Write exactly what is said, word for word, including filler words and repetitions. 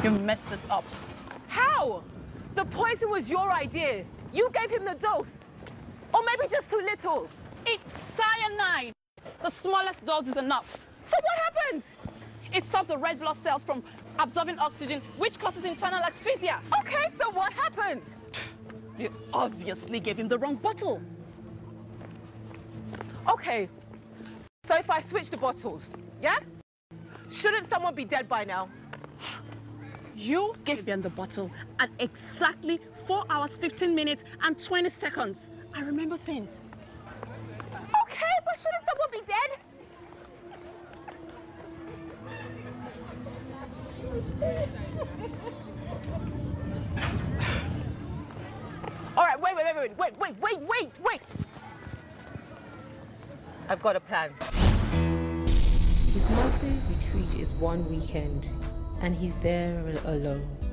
You messed this up. How? The poison was your idea. You gave him the dose. Or maybe just too little. It's cyanide. The smallest dose is enough. So what happened? It stopped the red blood cells from absorbing oxygen, which causes internal asphyxia. Okay, so what happened? You obviously gave him the wrong bottle. Okay, so if I switch the bottles, yeah? Shouldn't someone be dead by now? You gave them the bottle at exactly four hours, fifteen minutes, and twenty seconds. I remember things. Okay, but shouldn't someone be dead? All right, wait, wait, wait, wait, wait, wait, wait, wait, wait. I've got a plan. His monthly retreat is one weekend, and he's there alone.